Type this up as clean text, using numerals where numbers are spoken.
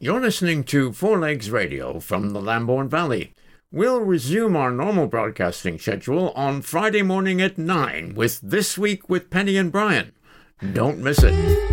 You're listening to Four Legs Radio from the Lambourne Valley. We'll resume our normal broadcasting schedule on Friday morning at 9 with This Week with Penny and Brian. Don't miss it.